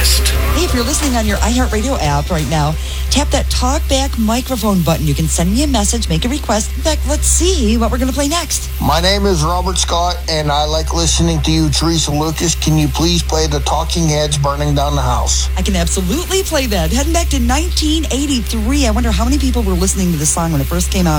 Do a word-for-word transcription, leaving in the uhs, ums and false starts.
West. Hey, if you're listening on your iHeartRadio app right now, tap that talkback microphone button. You can send me a message, make a request. In fact, let's see what we're going to play next. My name is Robert Scott, and I like listening to you, Teresa Lucas. Can you please play the Talking Heads Burning Down the House? I can absolutely play that. Heading back to nineteen eighty-three, I wonder how many people were listening to this song when it first came out.